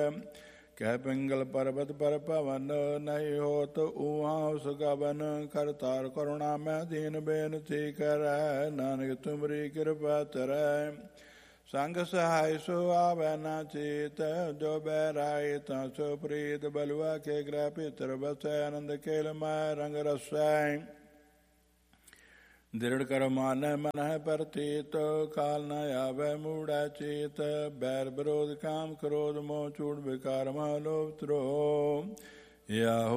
ਕਹਿ ਪਿੰਗਲ ਪਰਬਤ ਪਰ ਭਵਨ ਨਹੀਂ ਹੋਤ ਊਹਾਂ ਉਸ ਗਵਨ ਕਰਤਾਰ ਕਰੁਣਾ ਮੈਂ ਦੀਨ ਬੇਨਤੀ ਕਰੈ ਨਾਨਕ ਤੁਮਰੀ ਕਿਰਪਾ ਤਰੈ ਸੰਗ ਸਹਾਇ ਸੋ ਆਵੈ ਨਾ ਚੇਤ ਜੋ ਬਹਿਰਾਏ ਤਾਂ ਸੋ ਪ੍ਰੀਤ ਬਲਵਾ ਕੇ ਗ੍ਰਹਿ ਭੀਤਰ ਬਸੈ ਆਨੰਦ ਕੇਲ ਮੈਂ ਰੰਗ ਰਸੈ ਦ੍ਰਿੜ ਕਰ ਮਾਨੈ ਮਨ ਹੈ ਪ੍ਰਤੀਤ ਕਾਲ ਨ ਆਵੈ ਮੂੜੈ ਚੇਤ ਬੈਰ ਵਿਰੋਧ ਕਾਮ ਕ੍ਰੋਧ ਮੋਹ ਝੂਠ ਵਿਕਾਰ ਮਹ ਲੋਭ ਧਰੋਹ ਯਾਹੋ